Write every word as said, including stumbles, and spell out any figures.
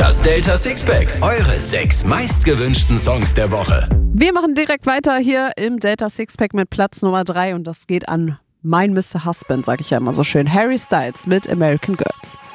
Das Delta Sixpack, eure sechs meistgewünschten Songs der Woche. Wir machen direkt weiter hier im Delta Sixpack mit Platz Nummer drei und das geht an mein Mister Husband, sag ich ja immer so schön. Harry Styles mit American Girls.